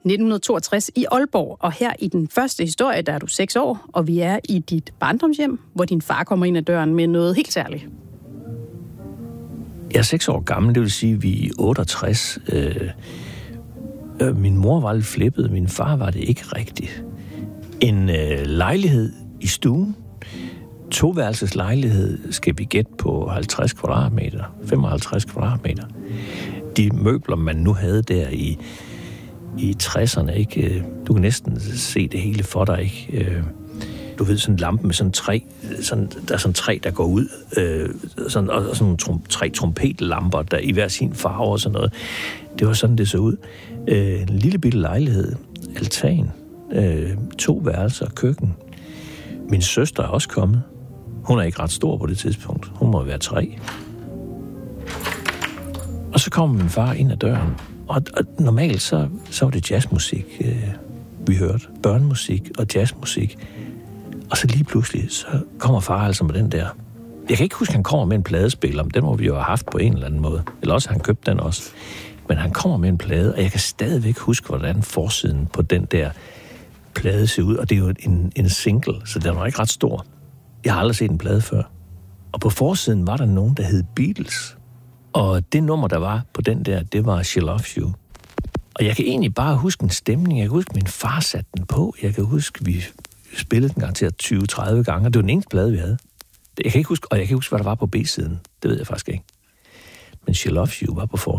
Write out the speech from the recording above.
1962 i Aalborg, og her i den første historie, der er du 6 år, og vi er i dit barndomshjem, hvor din far kommer ind ad døren med noget helt særligt. Jeg er 6 år gammel, det vil sige, at vi er 68. Min mor var lidt flippet, min far var det ikke rigtigt. En lejlighed i stuen, 2-værelses lejlighed, skal vi gætte på 50 kvadratmeter, 55 kvadratmeter. De møbler, man nu havde der i 60'erne, ikke? Du kan næsten se det hele for dig, ikke? Du ved, sådan en lampe med sådan træ, der er sådan træ, der går ud, og sådan nogle 3 trompetlamper, der i hver sin farve og sådan noget. Det var sådan, det så ud. En lille bitte lejlighed, altan, 2 værelser, køkken. Min søster er også kommet. Hun er ikke ret stor på det tidspunkt. Hun må være 3. Og så kommer min far ind ad døren. Og normalt så var det jazzmusik, vi hørte. Børnemusik og jazzmusik. Og så lige pludselig, så kommer far altså med den der. Jeg kan ikke huske, at han kommer med en pladespiller, men den må vi jo have haft på en eller anden måde. Eller også han købte den også. Men han kommer med en plade, og jeg kan stadigvæk huske, hvordan forsiden på den der plade ser ud. Og det er jo en single, så den var ikke ret stor. Jeg har aldrig set en plade før. Og på forsiden var der nogen, der hed Beatles. Og det nummer, der var på den der, det var She Loves You. Og jeg kan egentlig bare huske en stemning. Jeg kan huske, min far satte den på. Jeg kan huske, vi spillede den garanteret 20-30 gange. Det var den eneste plade, vi havde. Jeg kan ikke huske, hvad der var på B-siden. Det ved jeg faktisk ikke. Men She Loves You var på forsiden.